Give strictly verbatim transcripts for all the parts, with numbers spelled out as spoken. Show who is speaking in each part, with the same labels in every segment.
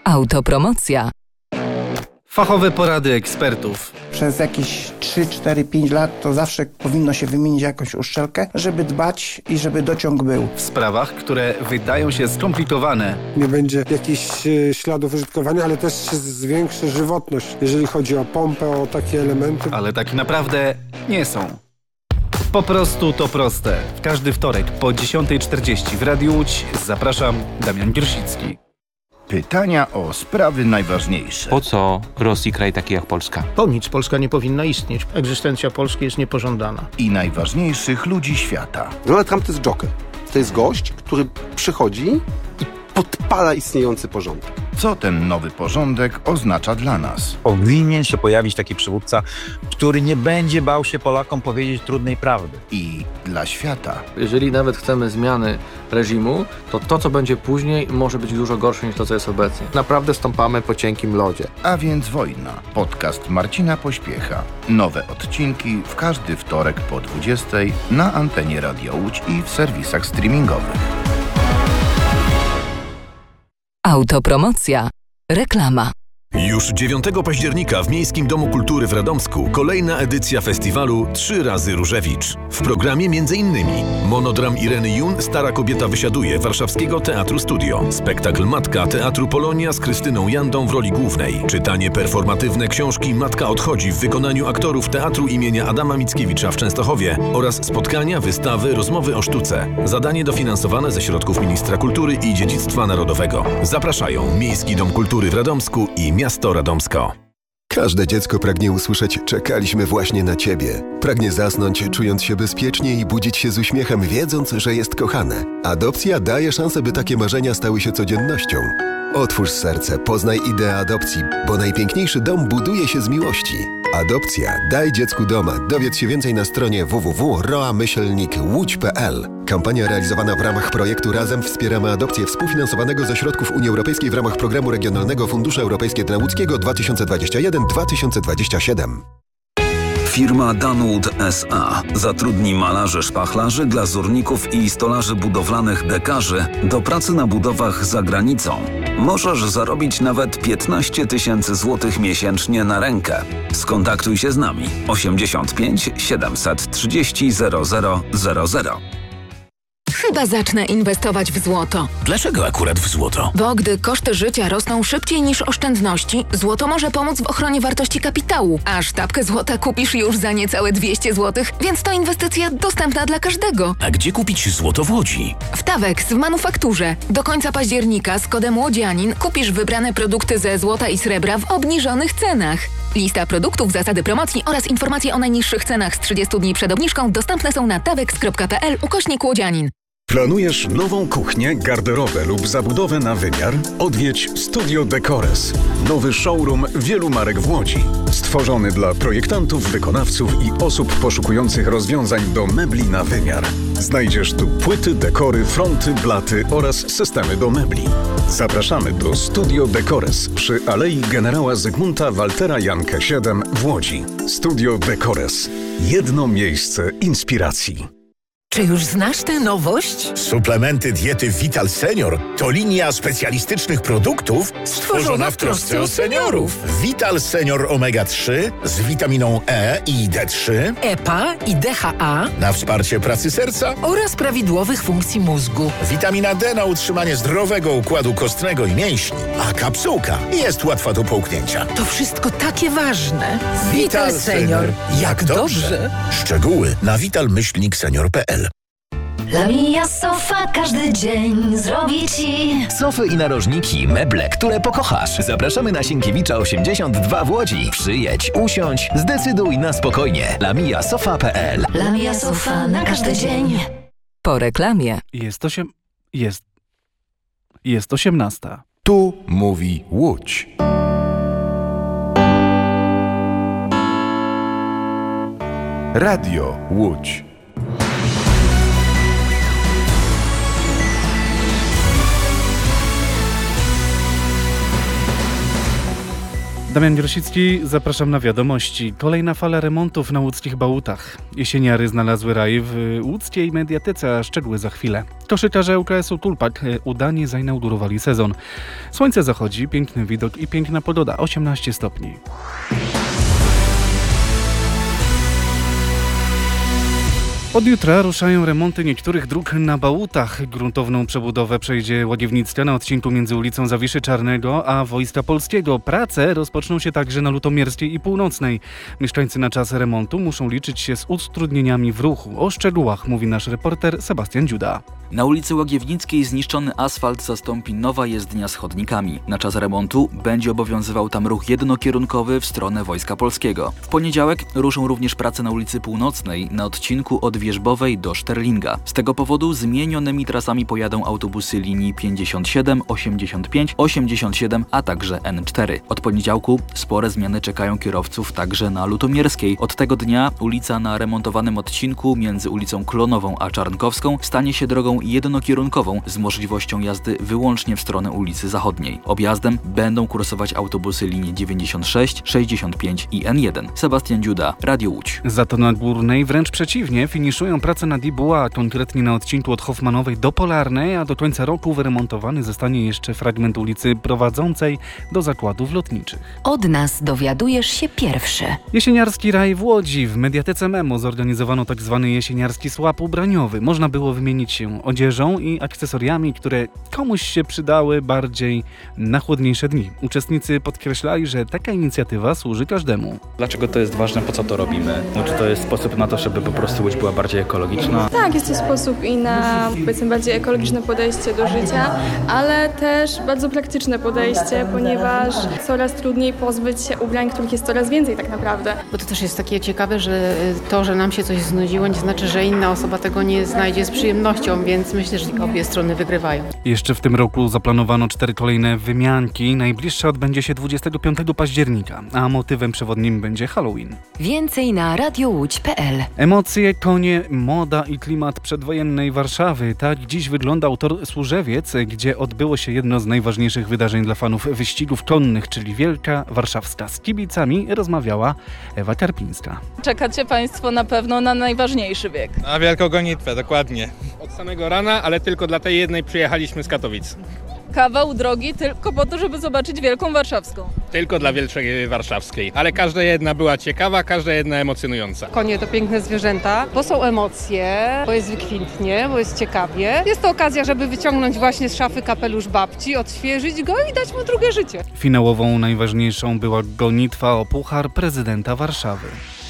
Speaker 1: Autopromocja.
Speaker 2: Fachowe porady ekspertów.
Speaker 3: Przez jakieś trzy, cztery, pięć lat to zawsze powinno się wymienić jakąś uszczelkę, żeby dbać i żeby dociąg był.
Speaker 2: W sprawach, które wydają się skomplikowane.
Speaker 4: Nie będzie jakichś śladów użytkowania, ale też się zwiększy żywotność, jeżeli chodzi o pompę, o takie elementy.
Speaker 2: Ale tak naprawdę nie są. Po prostu to proste. W każdy wtorek po dziesiąta czterdzieści w Radiu Łódź zapraszam, Damian Giersicki.
Speaker 5: Pytania o sprawy najważniejsze.
Speaker 6: Po co Rosji kraj taki jak Polska?
Speaker 7: Po nic Polska nie powinna istnieć. Egzystencja Polski jest niepożądana.
Speaker 5: I najważniejszych ludzi świata.
Speaker 8: Donald Trump to jest joker. To jest gość, który przychodzi i podpala istniejący porządek.
Speaker 5: Co ten nowy porządek oznacza dla nas?
Speaker 9: Powinien się pojawić taki przywódca, który nie będzie bał się Polakom powiedzieć trudnej prawdy.
Speaker 5: I dla świata.
Speaker 10: Jeżeli nawet chcemy zmiany reżimu, to to, co będzie później, może być dużo gorsze niż to, co jest obecnie. Naprawdę stąpamy po cienkim lodzie.
Speaker 5: A więc wojna. Podcast Marcina Pośpiecha. Nowe odcinki w każdy wtorek po dwudziestej na antenie Radia Łódź i w serwisach streamingowych.
Speaker 1: Autopromocja. Reklama.
Speaker 11: Już dziewiątego października w Miejskim Domu Kultury w Radomsku kolejna edycja festiwalu Trzy razy Różewicz. W programie m.in. monodram Ireny Jun Stara kobieta wysiaduje Warszawskiego Teatru Studio, spektakl Matka Teatru Polonia z Krystyną Jandą w roli głównej, czytanie performatywne książki Matka odchodzi w wykonaniu aktorów Teatru imienia Adama Mickiewicza w Częstochowie oraz spotkania, wystawy, rozmowy o sztuce. Zadanie dofinansowane ze środków Ministra Kultury i Dziedzictwa Narodowego. Zapraszają Miejski Dom Kultury w Radomsku i Miasto Radomsko.
Speaker 12: Każde dziecko pragnie usłyszeć: czekaliśmy właśnie na Ciebie. Pragnie zasnąć, czując się bezpiecznie i budzić się z uśmiechem, wiedząc, że jest kochane. Adopcja daje szansę, by takie marzenia stały się codziennością. Otwórz serce, poznaj ideę adopcji, bo najpiękniejszy dom buduje się z miłości. Adopcja. Daj dziecku doma. Dowiedz się więcej na stronie w w w kropka roa myślnik łódź kropka p l. Kampania realizowana w ramach projektu Razem wspieramy adopcję współfinansowanego ze środków Unii Europejskiej w ramach Programu Regionalnego Fundusze Europejskie dla Łódzkiego dwa tysiące dwudziesty pierwszy do dwa tysiące dwudziestego siódmego.
Speaker 13: Firma Danwood S A zatrudni malarzy, szpachlarzy, glazurników i stolarzy budowlanych dekarzy do pracy na budowach za granicą. Możesz zarobić nawet piętnaście tysięcy złotych miesięcznie na rękę. Skontaktuj się z nami osiemdziesiąt pięć siedemset trzydzieści zero zero zero zero.
Speaker 14: Chyba zacznę inwestować w złoto.
Speaker 11: Dlaczego akurat w złoto?
Speaker 14: Bo gdy koszty życia rosną szybciej niż oszczędności, złoto może pomóc w ochronie wartości kapitału. A sztabkę złota kupisz już za niecałe dwieście złotych, więc to inwestycja dostępna dla każdego.
Speaker 11: A gdzie kupić złoto w Łodzi?
Speaker 14: W Tawex w manufakturze. Do końca października z kodem Łodzianin kupisz wybrane produkty ze złota i srebra w obniżonych cenach. Lista produktów, zasady promocji oraz informacje o najniższych cenach z trzydziestu dni przed obniżką dostępne są na tawex kropka p l ukośnik Łodzianin.
Speaker 15: Planujesz nową kuchnię, garderobę lub zabudowę na wymiar? Odwiedź Studio Decores. Nowy showroom wielu marek w Łodzi. Stworzony dla projektantów, wykonawców i osób poszukujących rozwiązań do mebli na wymiar. Znajdziesz tu płyty, dekory, fronty, blaty oraz systemy do mebli. Zapraszamy do Studio Decores przy Alei Generała Zygmunta Waltera Jankę siedem w Łodzi. Studio Decores. Jedno miejsce inspiracji.
Speaker 16: Czy już znasz tę nowość?
Speaker 17: Suplementy diety Vital Senior to linia specjalistycznych produktów stworzona w trosce o seniorów. Vital Senior omega trzy z witaminą E i D trzy,
Speaker 16: E P A i D H A
Speaker 17: na wsparcie pracy serca
Speaker 16: oraz prawidłowych funkcji mózgu.
Speaker 17: Witamina D na utrzymanie zdrowego układu kostnego i mięśni, a kapsułka jest łatwa do połknięcia.
Speaker 16: To wszystko takie ważne. Vital,
Speaker 17: Vital
Speaker 16: Senior. Jak, Jak dobrze. dobrze.
Speaker 17: Szczegóły na vital myślnik senior kropka p l.
Speaker 18: La Mia Sofa każdy dzień zrobi Ci
Speaker 19: sofy i narożniki, meble, które pokochasz. Zapraszamy na Sienkiewicza osiemdziesiąt dwa w Łodzi. Przyjedź, usiądź, zdecyduj na spokojnie. La Mia Sofa kropka p l.
Speaker 18: La Mia Sofa na każdy dzień.
Speaker 1: Po reklamie.
Speaker 2: Jest osiem... Jest... Jest osiemnasta.
Speaker 20: Tu mówi Łódź. Radio Łódź.
Speaker 2: Damian Grosicki, zapraszam na wiadomości. Kolejna fala remontów na łódzkich Bałutach. Jesieniary znalazły raj w łódzkiej mediatece, a szczegóły za chwilę. Koszykarze U K S-u Tulpak udanie zainaugurowali sezon. Słońce zachodzi, piękny widok i piękna pogoda, osiemnaście stopni. Od jutra ruszają remonty niektórych dróg na Bałutach. Gruntowną przebudowę przejdzie Łagiewnicka na odcinku między ulicą Zawiszy Czarnego a Wojska Polskiego. Prace rozpoczną się także na Lutomierskiej i Północnej. Mieszkańcy na czas remontu muszą liczyć się z utrudnieniami w ruchu. O szczegółach mówi nasz reporter Sebastian Dziuda.
Speaker 21: Na ulicy Łagiewnickiej zniszczony asfalt zastąpi nowa jezdnia z chodnikami. Na czas remontu będzie obowiązywał tam ruch jednokierunkowy w stronę Wojska Polskiego. W poniedziałek ruszą również prace na ulicy Północnej na odcinku od Wierzbowej do Szterlinga. Z tego powodu zmienionymi trasami pojadą autobusy linii pięćdziesiąt siedem, osiemdziesiąt pięć, osiemdziesiąt siedem, a także N cztery. Od poniedziałku spore zmiany czekają kierowców także na Lutomierskiej. Od tego dnia ulica na remontowanym odcinku między ulicą Klonową a Czarnkowską stanie się drogą jednokierunkową z możliwością jazdy wyłącznie w stronę ulicy Zachodniej. Objazdem będą kursować autobusy linii dziewięćdziesiąt sześć, sześćdziesiąt pięć i N jeden. Sebastian Dziuda, Radio Łódź.
Speaker 2: Za to na Górnej wręcz przeciwnie, finiszują prace na Dibuła, konkretnie na odcinku od Hoffmanowej do Polarnej, a do końca roku wyremontowany zostanie jeszcze fragment ulicy prowadzącej do zakładów lotniczych.
Speaker 1: Od nas dowiadujesz się pierwszy.
Speaker 2: Jesieniarski raj w Łodzi. W Mediatece Memo zorganizowano tak zwany jesieniarski słap ubraniowy. Można było wymienić się odzieżą i akcesoriami, które komuś się przydały bardziej na chłodniejsze dni. Uczestnicy podkreślali, że taka inicjatywa służy każdemu.
Speaker 9: Dlaczego to jest ważne, po co to robimy? No, czy to jest sposób na to, żeby po prostu Łódź była bardziej ekologiczna?
Speaker 22: Tak, jest to sposób i na, powiedzmy, bardziej ekologiczne podejście do życia, ale też bardzo praktyczne podejście, ponieważ coraz trudniej pozbyć się ubrań, których jest coraz więcej tak naprawdę.
Speaker 23: Bo to też jest takie ciekawe, że to, że nam się coś znudziło, nie znaczy, że inna osoba tego nie znajdzie z przyjemnością, więc myślę, że obie strony wygrywają.
Speaker 2: Jeszcze w tym roku zaplanowano cztery kolejne wymianki. Najbliższa odbędzie się dwudziestego piątego października, a motywem przewodnim będzie Halloween.
Speaker 1: Więcej na radiołódź kropka p l.
Speaker 2: Emocje, konie, moda i klimat przedwojennej Warszawy. Tak dziś wyglądał tor Służewiec, gdzie odbyło się jedno z najważniejszych wydarzeń dla fanów wyścigów konnych, czyli Wielka Warszawska. Z kibicami rozmawiała Ewa Karpińska.
Speaker 24: Czekacie Państwo na pewno na najważniejszy bieg.
Speaker 25: Na wielką gonitwę, dokładnie. Od samego rana, ale tylko dla tej jednej przyjechaliśmy z Katowic.
Speaker 24: Kawał drogi tylko po to, żeby zobaczyć Wielką Warszawską.
Speaker 25: Tylko dla Wielkiej Warszawskiej, ale każda jedna była ciekawa, każda jedna emocjonująca.
Speaker 26: Konie to piękne zwierzęta, bo są emocje, bo jest wykwintnie, bo jest ciekawie. Jest to okazja, żeby wyciągnąć właśnie z szafy kapelusz babci, odświeżyć go i dać mu drugie życie.
Speaker 2: Finałową, najważniejszą była gonitwa o puchar prezydenta Warszawy.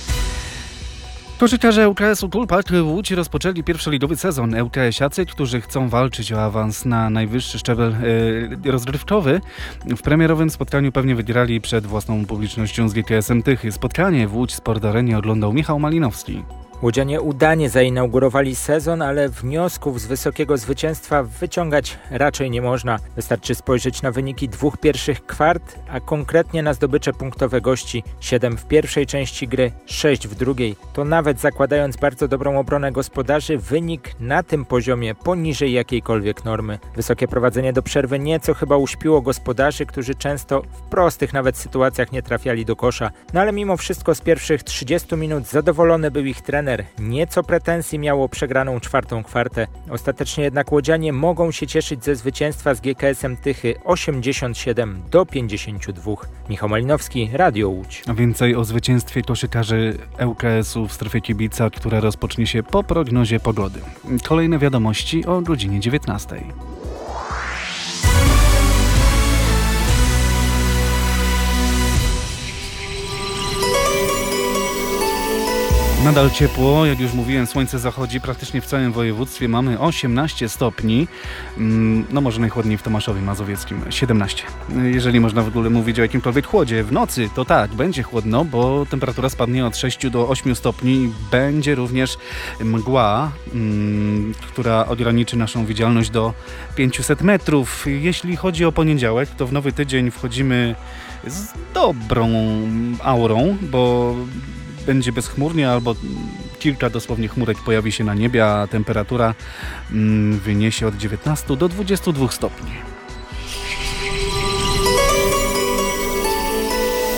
Speaker 2: Koszykarze U K S-u Tulpak Łódź rozpoczęli pierwszoligowy sezon. ŁKS-iacy, którzy chcą walczyć o awans na najwyższy szczebel e, rozgrywkowy, w premierowym spotkaniu pewnie wygrali przed własną publicznością z G K S-em Tychy. Spotkanie w Łódź Sport Arenie oglądał Michał Malinowski.
Speaker 27: Łodzianie udanie zainaugurowali sezon, ale wniosków z wysokiego zwycięstwa wyciągać raczej nie można. Wystarczy spojrzeć na wyniki dwóch pierwszych kwart, a konkretnie na zdobycze punktowe gości. siedem w pierwszej części gry, sześć w drugiej. To nawet zakładając bardzo dobrą obronę gospodarzy, wynik na tym poziomie poniżej jakiejkolwiek normy. Wysokie prowadzenie do przerwy nieco chyba uśpiło gospodarzy, którzy często w prostych nawet sytuacjach nie trafiali do kosza. No ale mimo wszystko z pierwszych trzydziestu minut zadowolony był ich trener. Nieco pretensji miało przegraną czwartą kwartę. Ostatecznie jednak łodzianie mogą się cieszyć ze zwycięstwa z G K S-em Tychy osiemdziesiąt siedem do pięćdziesięciu dwóch. Michał Malinowski, Radio Łódź.
Speaker 2: A więcej o zwycięstwie koszykarzy ŁKS-u w strefie kibica, która rozpocznie się po prognozie pogody. Kolejne wiadomości o godzinie dziewiętnastej. Nadal ciepło, jak już mówiłem, słońce zachodzi praktycznie w całym województwie. Mamy osiemnaście stopni, no może najchłodniej w Tomaszowie Mazowieckim, siedemnaście. Jeżeli można w ogóle mówić o jakimkolwiek chłodzie. W nocy to tak, będzie chłodno, bo temperatura spadnie od sześciu do ośmiu stopni. Będzie również mgła, która ograniczy naszą widzialność do pięciuset metrów. Jeśli chodzi o poniedziałek, to w nowy tydzień wchodzimy z dobrą aurą, bo będzie bezchmurnie albo kilka dosłownie chmurek pojawi się na niebie, a temperatura mm, wyniesie od dziewiętnastu do dwudziestu dwóch stopni.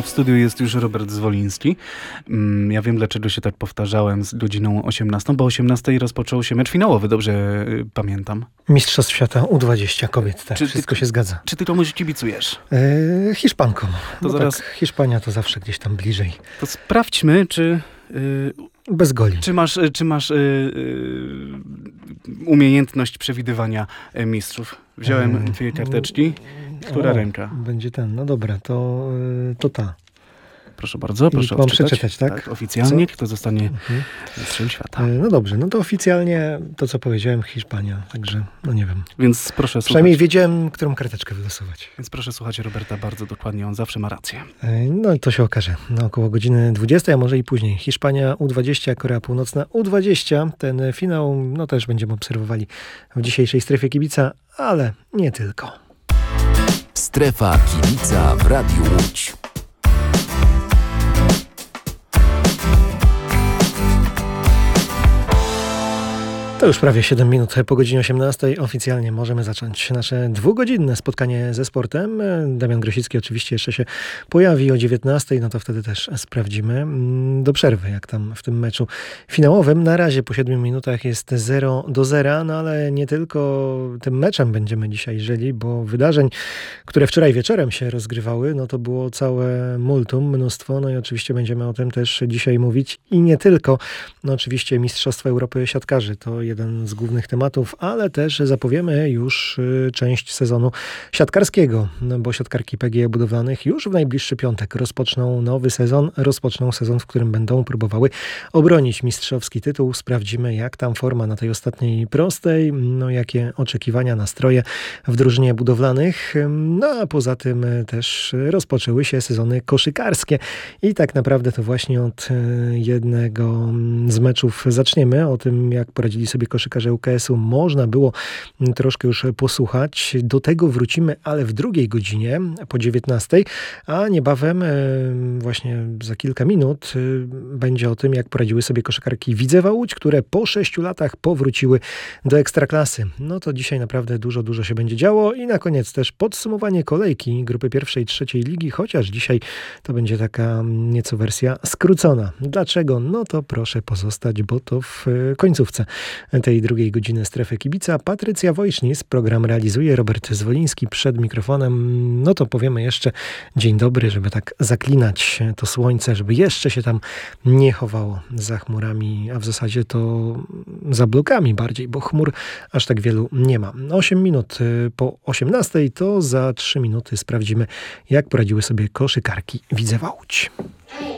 Speaker 2: studiu jest już Robert Zwoliński. Ja wiem, dlaczego się tak powtarzałem z godziną osiemnastą, bo o osiemnastej rozpoczął się mecz finałowy, dobrze y, pamiętam.
Speaker 3: Mistrzostw Świata U dwadzieścia kobiet, tak, czy wszystko ty, się zgadza.
Speaker 2: Czy ty komuś kibicujesz?
Speaker 3: Yy, Hiszpankom.
Speaker 2: To
Speaker 3: no
Speaker 2: zaraz...
Speaker 3: tak, Hiszpania to zawsze gdzieś tam bliżej.
Speaker 2: To sprawdźmy, czy... Yy,
Speaker 3: Bez goli.
Speaker 2: Czy masz, czy masz yy, yy, umiejętność przewidywania yy, mistrzów? Wziąłem yy, dwie karteczki. Która o, ręka?
Speaker 3: Będzie ten, no dobra, to, yy, to ta.
Speaker 2: Proszę bardzo, proszę
Speaker 3: I mam odczytać. przeczytać, tak?
Speaker 2: tak oficjalnie,
Speaker 3: co?
Speaker 2: Kto zostanie mhm. mistrzem świata.
Speaker 3: Yy, no dobrze, no to oficjalnie to, co powiedziałem, Hiszpania, także no nie wiem.
Speaker 2: Więc proszę słuchać.
Speaker 3: Przynajmniej wiedziałem, którą karteczkę wylosować.
Speaker 2: Więc proszę słuchać Roberta bardzo dokładnie, on zawsze ma rację.
Speaker 3: Yy, no to się okaże, no około godziny dwudziestej, a może i później. Hiszpania U dwadzieścia, Korea Północna U dwadzieścia. Ten finał, no też będziemy obserwowali w dzisiejszej Strefie Kibica, ale nie tylko.
Speaker 19: Strefa Kibica w Radiu Łódź.
Speaker 3: To już prawie siedem minut po godzinie osiemnastej. Oficjalnie możemy zacząć nasze dwugodzinne spotkanie ze sportem. Damian Grosicki oczywiście jeszcze się pojawi o dziewiętnastej, no to wtedy też sprawdzimy. Do przerwy, jak tam w tym meczu finałowym. Na razie po siedmiu minutach jest zero do zera, no ale nie tylko tym meczem będziemy dzisiaj żyli, bo wydarzeń, które wczoraj wieczorem się rozgrywały, no to było całe multum, mnóstwo, no i oczywiście będziemy o tym też dzisiaj mówić i nie tylko. No oczywiście Mistrzostwa Europy Siatkarzy to jeden z głównych tematów, ale też zapowiemy już część sezonu siatkarskiego, no bo siatkarki P G E Budowlanych już w najbliższy piątek rozpoczną nowy sezon, rozpoczną sezon, w którym będą próbowały obronić mistrzowski tytuł. Sprawdzimy, jak tam forma na tej ostatniej prostej, no jakie oczekiwania, nastroje w drużynie budowlanych, no a poza tym też rozpoczęły się sezony koszykarskie i tak naprawdę to właśnie od jednego z meczów zaczniemy, o tym, jak poradzili sobie koszykarze U K S-u można było troszkę już posłuchać. Do tego wrócimy, ale w drugiej godzinie po dziewiętnastej, a niebawem właśnie za kilka minut będzie o tym, jak poradziły sobie koszykarki Widzewa Łódź, które po sześciu latach powróciły do Ekstraklasy. No to dzisiaj naprawdę dużo, dużo się będzie działo i na koniec też podsumowanie kolejki grupy pierwszej i trzeciej ligi, chociaż dzisiaj to będzie taka nieco wersja skrócona. Dlaczego? No to proszę pozostać, bo to w końcówce tej drugiej godziny Strefy Kibica. Patrycja Wojsznis, program realizuje, Robert Zwoliński przed mikrofonem. No to powiemy jeszcze dzień dobry, żeby tak zaklinać to słońce, żeby jeszcze się tam nie chowało za chmurami, a w zasadzie to za blokami bardziej, bo chmur aż tak wielu nie ma. osiem minut po osiemnastej to za trzy minuty sprawdzimy, jak poradziły sobie koszykarki Widzewa Łódź.